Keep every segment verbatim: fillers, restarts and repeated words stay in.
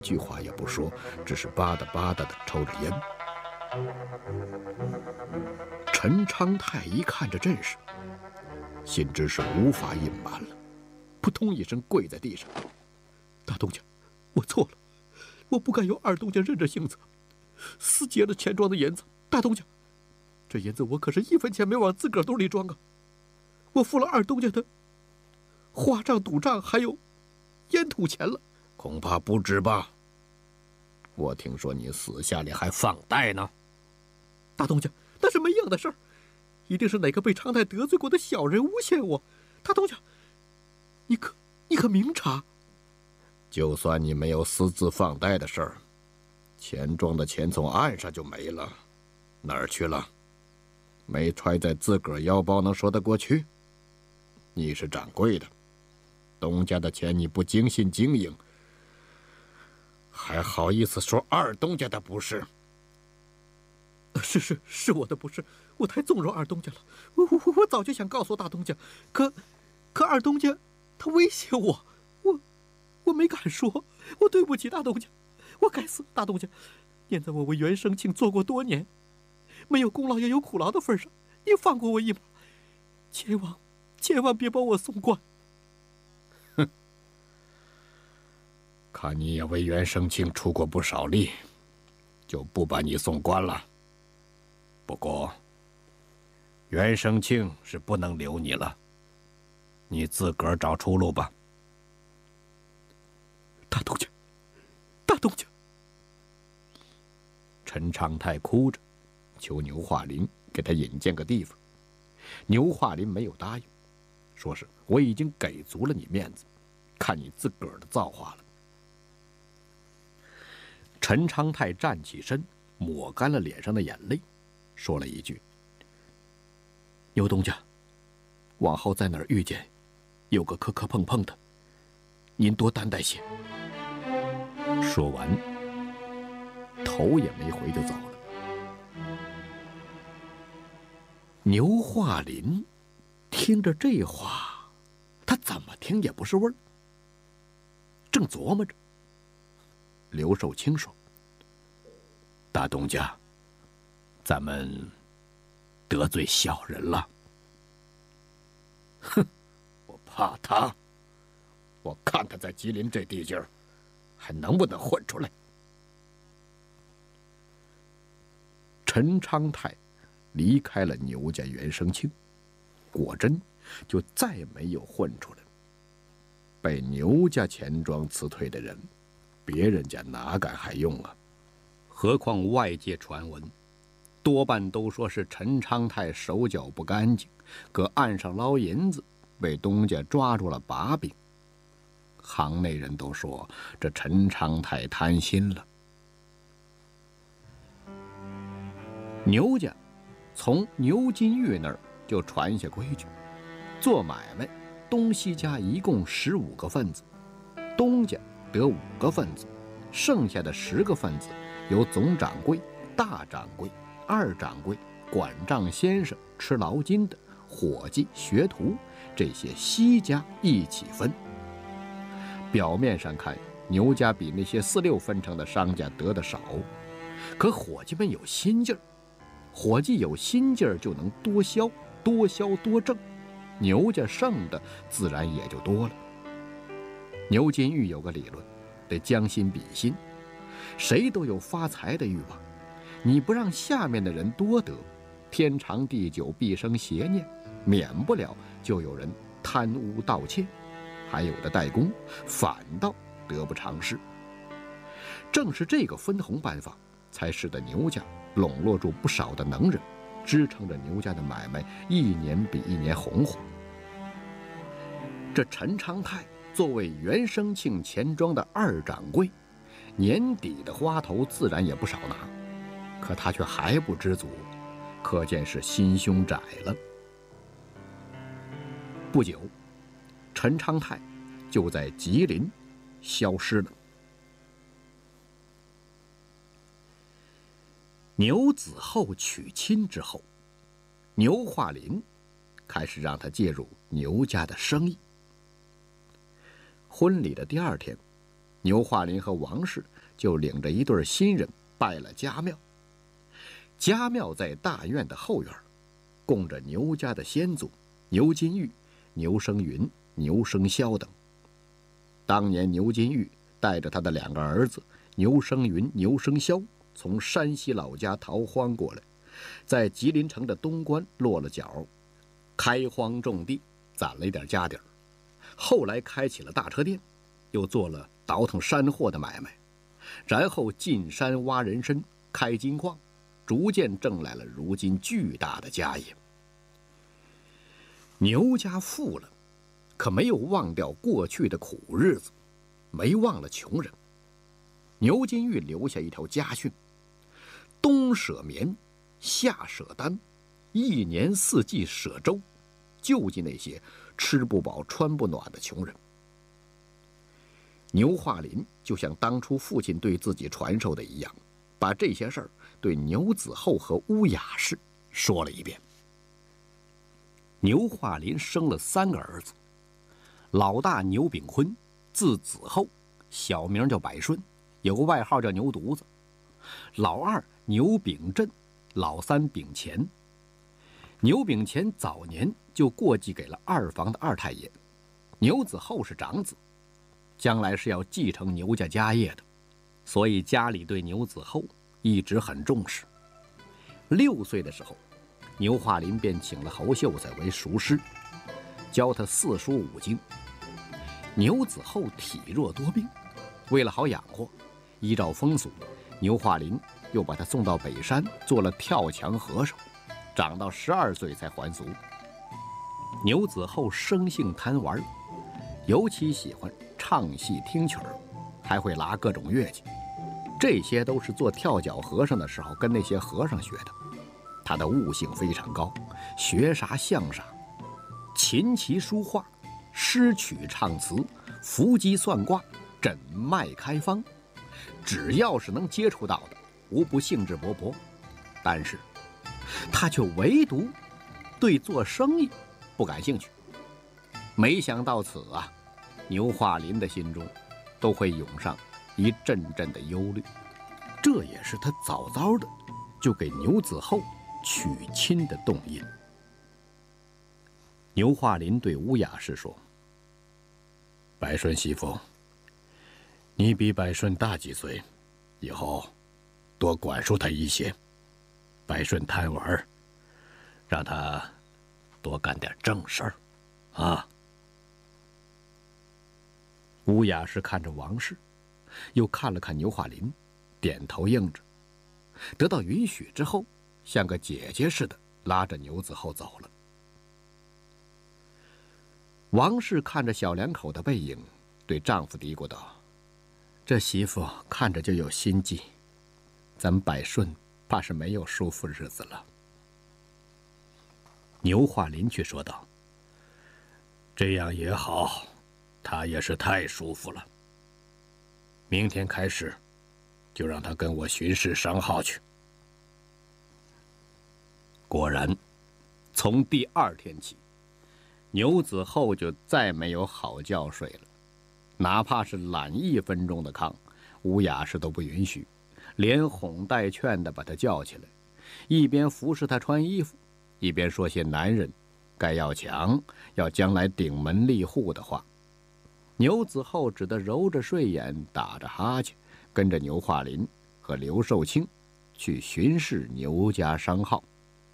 句话也不说，只是吧嗒吧嗒地抽着烟。陈昌泰一看这阵势，心知是无法隐瞒了，扑通一声跪在地上：“大东家，我错了，我不该由二东家任着性子，私劫了钱庄的银子。大东家，这银子我可是一分钱没往自个儿兜里装啊！我付了二东家的花账、赌账，还有烟土钱了。恐怕不止吧？我听说你私下里还放贷呢。大东家，那是没用的事儿，一定是哪个被昌泰得罪过的小人诬陷我。大东家，你可你可明察。就算你没有私自放贷的事儿，钱庄的钱从岸上就没了，哪儿去了？没揣在自个儿腰包能说得过去？你是掌柜的，东家的钱你不精心经营，还好意思说二东家的不是？是是是我的不是，我太纵容二东家了。我我我早就想告诉大东家，可可二东家他威胁我，我我没敢说。我对不起大东家，我该死。大东家，念在我为袁生庆做过多年，没有功劳也有苦劳的份上，你放过我一马，千万千万别把我送官。哼，看你也为袁生庆出过不少力，就不把你送官了。不过，袁生庆是不能留你了，你自个儿找出路吧。大东家，大东家！陈昌泰哭着求牛化林给他引荐个地方。牛化林没有答应，说是我已经给足了你面子，看你自个儿的造化了。陈昌泰站起身，抹干了脸上的眼泪，说了一句：“牛东家，往后在哪儿遇见，有个磕磕碰碰的，您多担待些。”说完，头也没回就走了。牛化林听着这话，他怎么听也不是味儿，正琢磨着，刘寿清说：“大东家，咱们得罪小人了。”哼，我怕他，我看他在吉林这地界儿还能不能混出来。陈昌泰离开了牛家袁生庆，果真就再没有混出来。被牛家钱庄辞退的人，别人家哪敢还用啊？何况外界传闻多半都说是陈昌泰手脚不干净，搁岸上捞银子，被东家抓住了把柄。行内人都说这陈昌泰贪心了。牛家从牛金玉那儿就传下规矩，做买卖东西家一共十五个分子，东家得五个分子，剩下的十个分子由总掌柜、大掌柜、二掌柜、管账先生、吃劳金的伙计、学徒这些西家一起分。表面上看，牛家比那些四六分成的商家得的少，可伙计们有心劲儿，伙计有心劲儿就能多销，多销多挣，牛家剩的自然也就多了。牛金玉有个理论，得将心比心，谁都有发财的欲望，你不让下面的人多得，天长地久必生邪念，免不了就有人贪污盗窃，还有的代工，反倒得不偿失。正是这个分红办法，才使得牛家笼络住不少的能人，支撑着牛家的买卖一年比一年红火。这陈昌泰作为袁生庆钱庄的二掌柜，年底的花头自然也不少拿，可他却还不知足，可见是心胸窄了。不久，陈昌泰就在吉林消失了。牛子厚娶亲之后，牛化林开始让他介入牛家的生意。婚礼的第二天， 牛化林和王氏就领着一对新人拜了家庙。家庙在大院的后院，供着牛家的先祖牛金玉、牛生云、牛生肖等。当年牛金玉带着他的两个儿子牛生云、牛生肖从山西老家逃荒过来，在吉林城的东关落了脚，开荒种地，攒了一点家底儿。后来开起了大车店，又做了倒腾山货的买卖，然后进山挖人参、开金矿，逐渐挣来了如今巨大的家业。牛家富了，可没有忘掉过去的苦日子，没忘了穷人。牛金玉留下一条家训：冬舍棉，夏舍单，一年四季舍粥，救济那些吃不饱穿不暖的穷人。牛化林就像当初父亲对自己传授的一样，把这些事儿对牛子厚和乌雅氏说了一遍。牛化林生了三个儿子，老大牛炳坤，字子厚，小名叫百顺，有个外号叫牛犊子；老二牛炳振，老三炳乾。牛炳乾早年就过继给了二房的二太爷，牛子厚是长子，将来是要继承牛家家业的，所以家里对牛子厚一直很重视。六岁的时候，牛化林便请了侯秀才为塾师，教他四书五经。牛子厚体弱多病，为了好养活，依照风俗，牛化林又把他送到北山做了跳墙和尚，长到十二岁才还俗。牛子厚生性贪玩，尤其喜欢唱戏听曲儿，还会拉各种乐器，这些都是做跳脚和尚的时候跟那些和尚学的。他的悟性非常高，学啥像啥，琴棋书画、诗曲唱词、伏击算卦、诊脉开方，只要是能接触到的，无不兴致勃勃。但是他却唯独对做生意不感兴趣。没想到此啊，牛化林的心中都会涌上一阵阵的忧虑，这也是他早早的就给牛子厚娶亲的动因。牛化林对乌雅氏说：“百顺媳妇，你比百顺大几岁，以后多管束他一些。百顺贪玩，让他多干点正事儿，啊。”乌雅氏看着王氏，又看了看牛化林，点头应着。得到允许之后，像个姐姐似的拉着牛子厚走了。王氏看着小两口的背影，对丈夫嘀咕道：“这媳妇看着就有心计，咱们百顺怕是没有舒服日子了。”牛化林却说道：“这样也好，他也是太舒服了。明天开始，就让他跟我巡视商号去。”果然，从第二天起，牛子厚就再没有好觉睡了，哪怕是懒一分钟的炕，乌雅氏都不允许，连哄带劝的把他叫起来，一边服侍他穿衣服，一边说些男人该要强，要将来顶门立户的话。牛子厚只得揉着睡眼，打着哈欠，跟着牛化林和刘寿清去巡视牛家商号。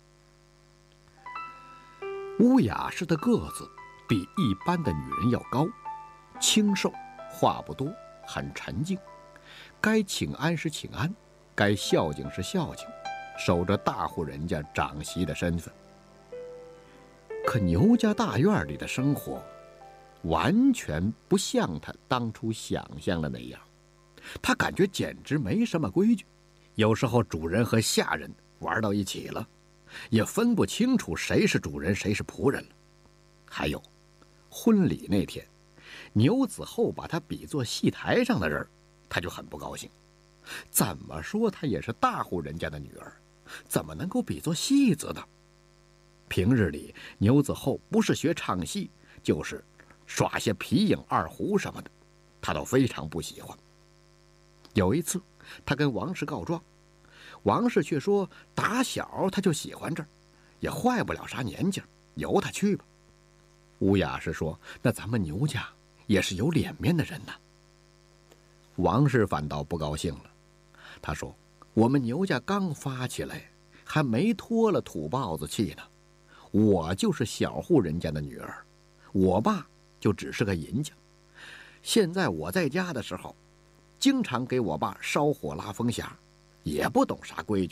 乌雅氏的个子比一般的女人要高，清瘦，话不多，很沉静，该请安是请安，该孝敬是孝敬，守着大户人家长媳的身份。可牛家大院里的生活完全不像他当初想象的那样，他感觉简直没什么规矩，有时候主人和下人玩到一起了，也分不清楚谁是主人谁是仆人了。还有婚礼那天，牛子厚把他比作戏台上的人，他就很不高兴。怎么说他也是大户人家的女儿，怎么能够比作戏子呢？平日里牛子厚不是学唱戏，就是耍些皮影二胡什么的， 他都非常不喜欢。有一次，他跟王氏告状，王氏却说打小他就喜欢这儿，也坏不了啥年纪，由他去吧。乌雅氏说：“那咱们牛家也是有脸面的人呐。”王氏反倒不高兴了，他说：“我们牛家刚发起来，还没脱了土豹子气呢。我就是小户人家的女儿，我爸就只是个银匠。现在我在家的时候，经常给我爸烧火拉风匣，也不懂啥规矩。”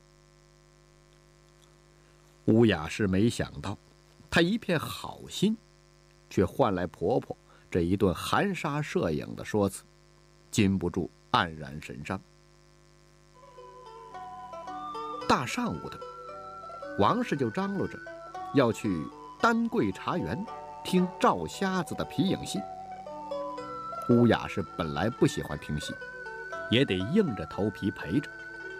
乌雅氏没想到，她一片好心，却换来婆婆这一顿含沙射影的说辞，禁不住黯然神伤。大上午的，王氏就张罗着要去丹桂茶园听赵瞎子的皮影戏。乌雅氏本来不喜欢听戏，也得硬着头皮陪着。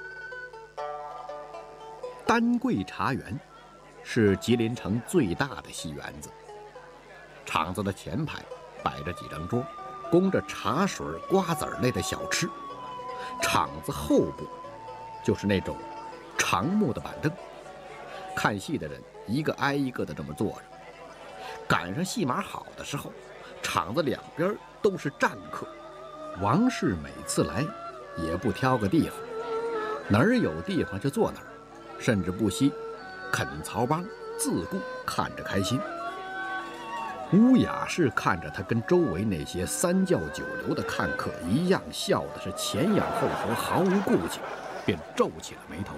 丹桂茶园是吉林城最大的戏园子，场子的前排摆着几张桌，供着茶水、瓜子类的小吃。场子后部就是那种长木的板凳，看戏的人一个挨一个的这么坐着。赶上戏码好的时候，场子两边都是站客。王氏每次来也不挑个地方，哪儿有地方就坐哪儿，甚至不惜啃曹帮，自顾看着开心。乌雅氏看着他跟周围那些三教九流的看客一样，笑的是前仰后合，毫无顾忌，便皱起了眉头。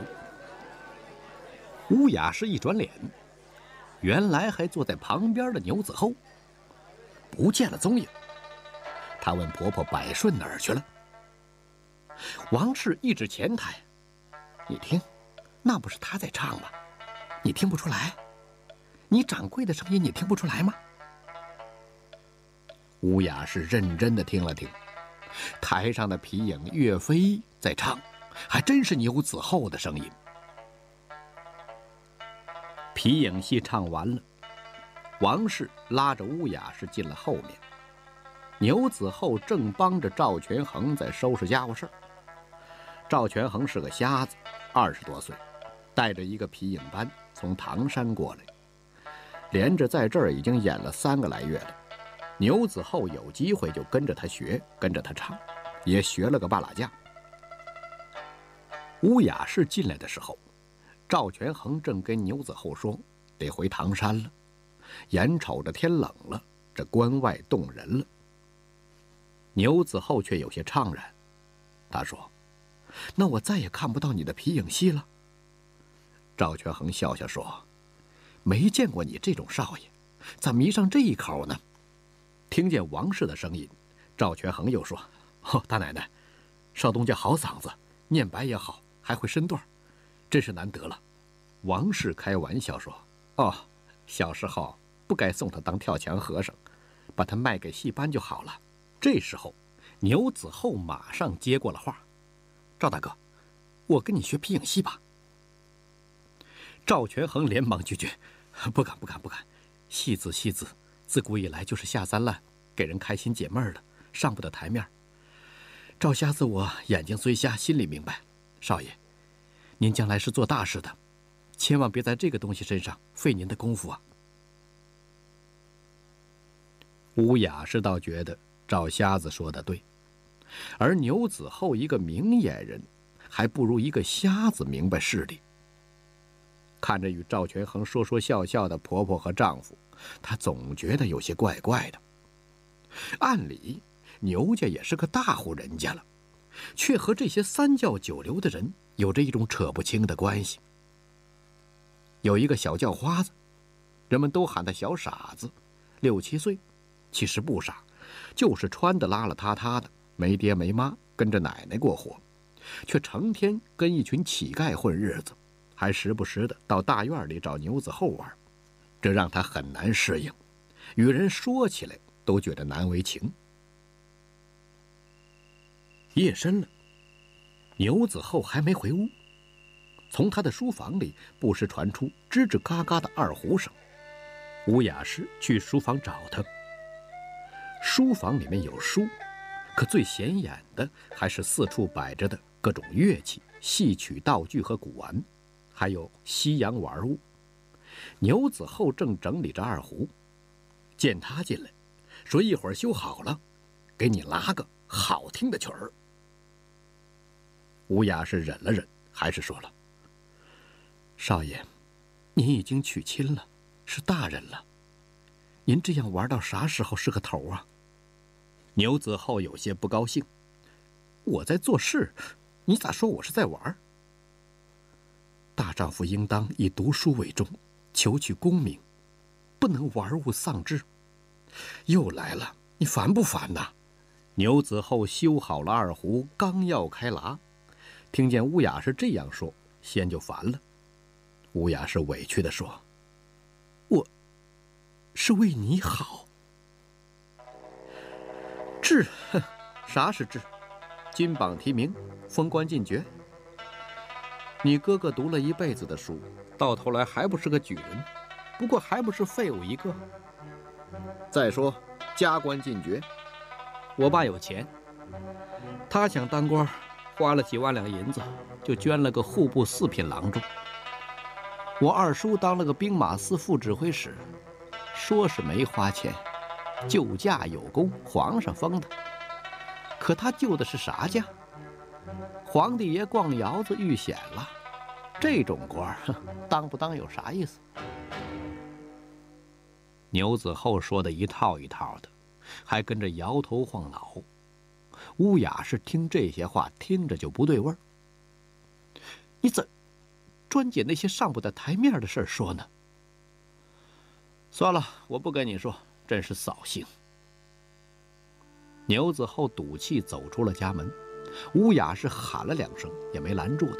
乌雅氏一转脸，原来还坐在旁边的牛子厚不见了踪影。她问婆婆百顺哪儿去了。王氏一指前台：“你听，那不是他在唱吗？你听不出来？你掌柜的声音你听不出来吗？”乌雅氏认真地听了听，台上的皮影岳飞在唱，还真是牛子厚的声音。皮影戏唱完了，王氏拉着乌雅氏进了后面。牛子厚正帮着赵全恒在收拾家伙事儿。赵全恒是个瞎子，二十多岁，带着一个皮影班从唐山过来，连着在这儿已经演了三个来月了。牛子厚有机会就跟着他学，跟着他唱，也学了个半拉架。乌雅氏进来的时候，赵全恒正跟牛子厚说得回唐山了，眼瞅着天冷了，这关外冻人了。牛子厚却有些怅然，他说：“那我再也看不到你的皮影戏了。”赵全恒笑笑说：“没见过你这种少爷，咋迷上这一口呢？”听见王氏的声音，赵全恒又说：“哦，大奶奶，少东家好嗓子，念白也好，还会身段，真是难得了。”王氏开玩笑说：“哦，小时候不该送他当跳墙和尚，把他卖给戏班就好了。”这时候，牛子厚马上接过了话：“赵大哥，我跟你学皮影戏吧。”赵全恒连忙拒绝：“不敢不敢不敢，戏子戏子，自古以来就是下三滥，给人开心解闷的，上不得台面。赵瞎子我眼睛虽瞎，心里明白，少爷，您将来是做大事的，千万别在这个东西身上费您的功夫啊。”乌雅氏倒觉得赵瞎子说的对，而牛子厚一个明眼人，还不如一个瞎子明白事理。看着与赵全恒说说笑笑的婆婆和丈夫，她总觉得有些怪怪的。按理牛家也是个大户人家了，却和这些三教九流的人有着一种扯不清的关系。有一个小叫花子，人们都喊他小傻子，六七岁，其实不傻，就是穿得邋邋遢遢的，没爹没妈，跟着奶奶过活，却成天跟一群乞丐混日子，还时不时的到大院里找牛子厚玩，这让他很难适应，与人说起来都觉得难为情。夜深了，牛子厚还没回屋，从他的书房里不时传出吱吱嘎嘎的二胡声。乌雅氏去书房找他，书房里面有书， 可最显眼的还是四处摆着的各种乐器、戏曲道具和古玩，还有西洋玩物。牛子厚正整理着二胡，见他进来，说一会儿修好了，给你拉个好听的曲儿。吴雅是忍了忍，还是说了：“少爷，您已经娶亲了，是大人了，您这样玩到啥时候是个头啊？”牛子厚有些不高兴：“我在做事，你咋说我是在玩？大丈夫应当以读书为重，求取功名，不能玩物丧志。又来了，你烦不烦呐？”牛子厚修好了二胡，刚要开拉，听见乌雅是这样说，先就烦了。乌雅是委屈地说：“我是为你好。”志，啥是志？金榜题名，封官进爵。你哥哥读了一辈子的书，到头来还不是个举人，不过还不是废物一个。再说加官进爵，我爸有钱，他想当官，花了几万两银子，就捐了个户部四品郎中。我二叔当了个兵马司副指挥使，说是没花钱，救驾有功，皇上封的。可他救的是啥驾？皇帝爷逛窑子遇险了，这种官当不当有啥意思？牛子厚说的一套一套的，还跟着摇头晃脑。乌雅是听这些话，听着就不对味儿。你怎专捡那些上不得台面的事儿说呢？算了，我不跟你说，真是扫兴。牛子厚赌气走出了家门，乌雅是喊了两声，也没拦住他。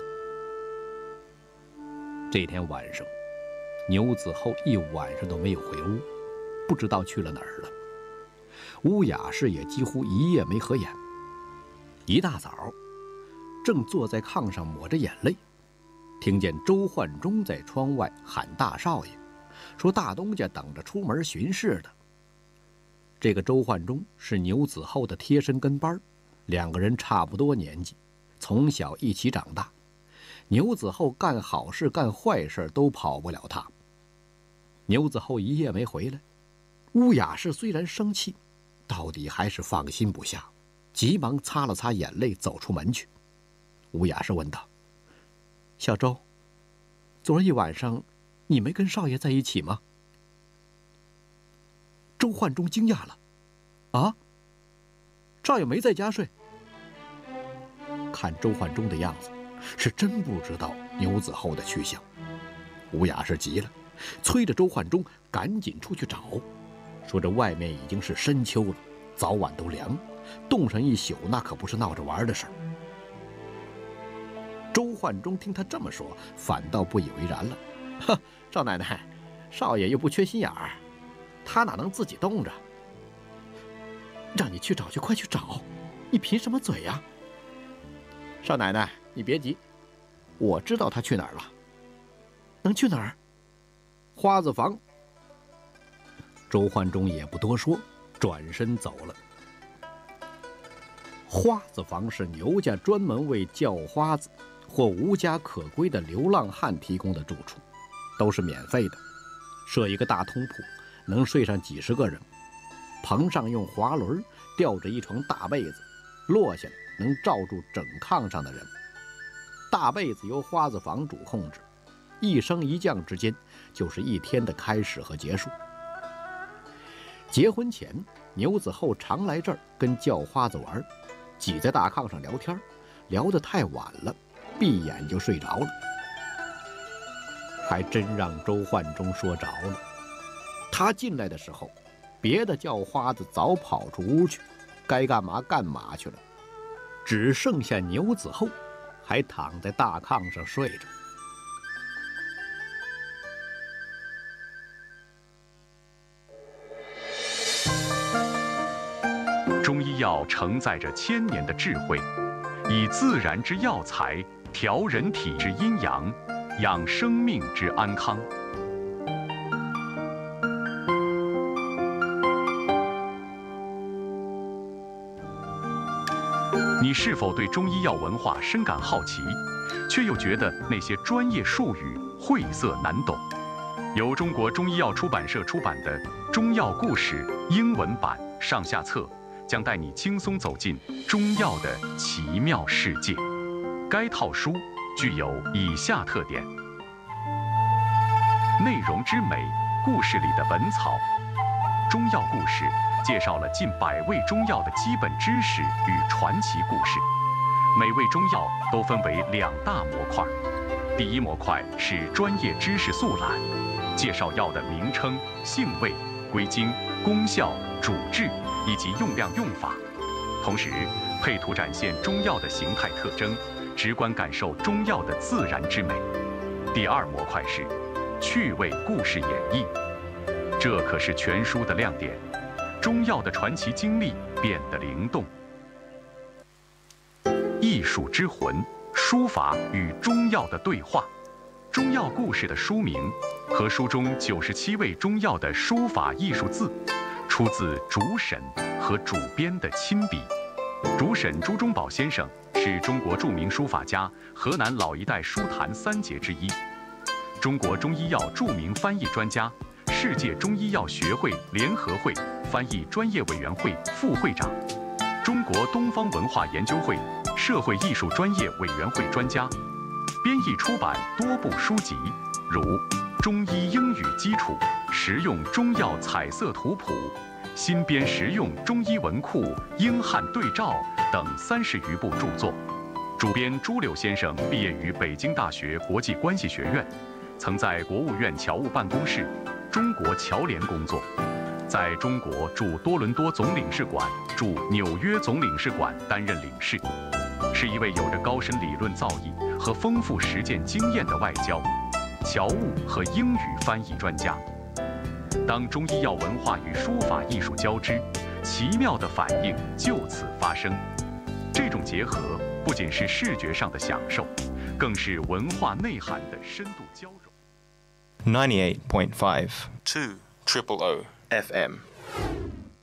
这天晚上，牛子厚一晚上都没有回屋，不知道去了哪儿了。乌雅是也几乎一夜没合眼。一大早，正坐在炕上抹着眼泪，听见周焕忠在窗外喊大少爷，说大东家等着出门巡视的。这个周焕忠是牛子厚的贴身跟班，两个人差不多年纪，从小一起长大。牛子厚干好事干坏事都跑不了他。牛子厚一夜没回来，乌雅氏虽然生气，到底还是放心不下，急忙擦了擦眼泪走出门去。乌雅氏问道：“小周，昨儿一晚上你没跟少爷在一起吗？”周焕忠惊讶了：“啊，少爷没在家睡？”看周焕忠的样子，是真不知道牛子厚的去向。吴雅是急了，催着周焕忠赶紧出去找，说这外面已经是深秋了，早晚都凉，冻上一宿那可不是闹着玩的事儿。周焕忠听他这么说，反倒不以为然了：“哼，少奶奶，少爷又不缺心眼儿，他哪能自己冻着？让你去找去，快去找！你贫什么嘴呀？”“少奶奶，你别急，我知道他去哪儿了。”“能去哪儿？”“花子房。”周焕忠也不多说，转身走了。花子房是牛家专门为叫花子或无家可归的流浪汉提供的住处，都是免费的，设一个大通铺，能睡上几十个人。棚上用滑轮吊着一床大被子，落下来能罩住整炕上的人。大被子由花子房主控制，一升一降之间就是一天的开始和结束。结婚前，牛子厚常来这儿跟叫花子玩，挤在大炕上聊天，聊得太晚了，闭眼就睡着了。还真让周焕忠说着了。他进来的时候，别的叫花子早跑出屋去，该干嘛干嘛去了，只剩下牛子厚还躺在大炕上睡着。 中医药承载着千年的智慧，以自然之药材调人体之阴阳，养生命之安康。 你是否对中医药文化深感好奇，却又觉得那些专业术语晦涩难懂？由中国中医药出版社出版的《中药故事》英文版上下册，将带你轻松走进中药的奇妙世界。该套书具有以下特点：内容之美，故事里的本草。中药故事介绍了近百味中药的基本知识与传奇故事。每味中药都分为两大模块，第一模块是专业知识速览，介绍药的名称、性味、归经、功效、主治以及用量用法，同时配图展现中药的形态特征，直观感受中药的自然之美。第二模块是趣味故事演绎，这可是全书的亮点，中药的传奇经历变得灵动。艺术之魂，书法与中药的对话。中药故事的书名和书中九十七味中药的书法艺术字，出自主审和主编的亲笔。主审朱中宝先生是中国著名书法家，河南老一代书坛三杰之一，中国中医药著名翻译专家，世界中医药学会联合会翻译专业委员会副会长，中国东方文化研究会社会艺术专业委员会专家，编译出版多部书籍，如《中医英语基础》《实用中药彩色图谱》《新编实用中医文库英汉对照》等三十余部著作。主编朱柳先生毕业于北京大学国际关系学院，曾在国务院侨务办公室、中国侨联工作，在中国驻多伦多总领事馆、驻纽约总领事馆担任领事，是一位有着高深理论造诣和丰富实践经验的外交、侨务和英语翻译专家。当中医药文化与书法艺术交织，奇妙的反应就此发生。这种结合不仅是视觉上的享受，更是文化内涵的深度交融。 ninety-eight point five two Triple O F M